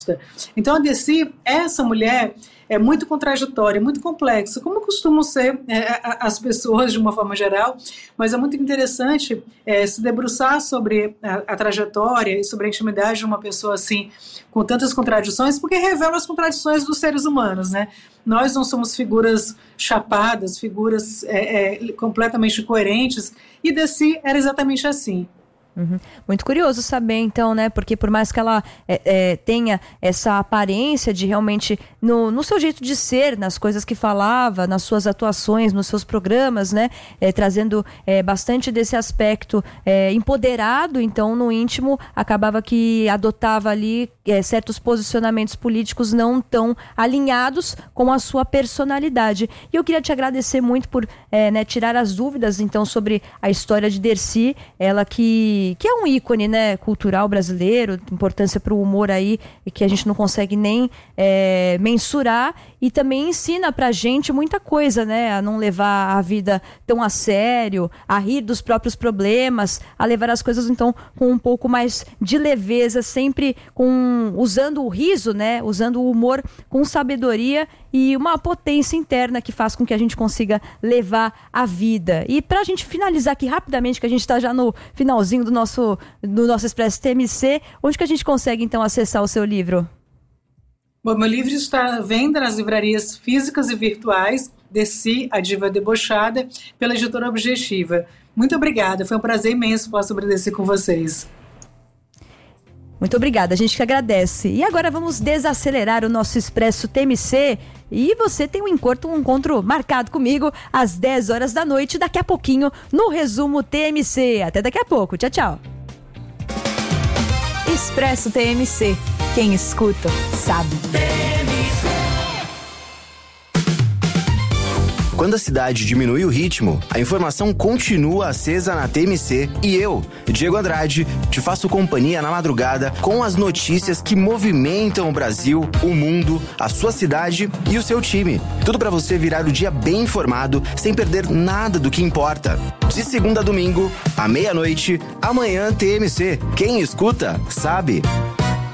Então a Dercy, essa mulher é muito contraditória, muito complexa, como costumam ser as pessoas de uma forma geral, mas é muito interessante se debruçar sobre a trajetória e sobre a intimidade de uma pessoa assim, com tantas contradições, porque revela as contradições dos seres humanos, né? Nós não somos figuras chapadas, figuras completamente coerentes, e Dercy era exatamente assim. Uhum. Muito curioso saber então, né, porque por mais que ela tenha essa aparência de realmente no seu jeito de ser, nas coisas que falava, nas suas atuações, nos seus programas, né, trazendo bastante desse aspecto empoderado, então no íntimo acabava que adotava ali certos posicionamentos políticos não tão alinhados com a sua personalidade. E eu queria te agradecer muito por tirar as dúvidas então sobre a história de Dercy, ela que é um ícone, né, cultural brasileiro, importância para o humor aí, que a gente não consegue nem mensurar, e também ensina pra gente muita coisa, né, a não levar a vida tão a sério, a rir dos próprios problemas, a levar as coisas então com um pouco mais de leveza, sempre usando o riso, né, usando o humor com sabedoria e uma potência interna que faz com que a gente consiga levar a vida. E pra gente finalizar aqui rapidamente, que a gente tá já no finalzinho do nosso Expresso TMC, onde que a gente consegue então acessar o seu livro? Bom, meu livro está à venda nas livrarias físicas e virtuais, Dercy, a Diva Debochada, pela editora Objetiva. Muito obrigada, foi um prazer imenso falar sobre Dercy com vocês. Muito obrigada, a gente que agradece. E agora vamos desacelerar o nosso Expresso TMC. E você tem um encontro marcado comigo às 10 horas da noite, daqui a pouquinho, no Resumo TMC. Até daqui a pouco. Tchau, tchau. Expresso TMC. Quem escuta, sabe. Quando a cidade diminui o ritmo, a informação continua acesa na TMC e eu, Diego Andrade, te faço companhia na madrugada com as notícias que movimentam o Brasil, o mundo, a sua cidade e o seu time. Tudo para você virar o dia bem informado, sem perder nada do que importa. De segunda a domingo, à meia-noite, amanhã TMC. Quem escuta, sabe.